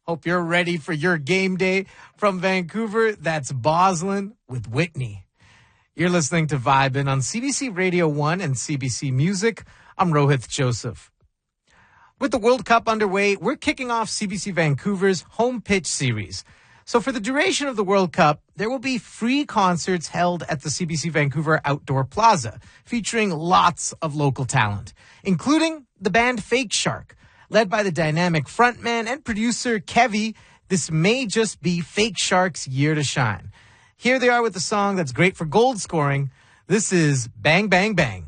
Hope you're ready for your game day. From Vancouver, that's Boslin with Whitney. You're listening to Vibin' on CBC Radio 1 and CBC Music. I'm Rohith Joseph. With the World Cup underway, we're kicking off CBC Vancouver's Home Pitch series. So for the duration of the World Cup, there will be free concerts held at the CBC Vancouver Outdoor Plaza, featuring lots of local talent, including the band Fake Shark. Led by the dynamic frontman and producer Kevy, this may just be Fake Shark's year to shine. Here they are with a song that's great for gold scoring. This is Bang Bang Bang.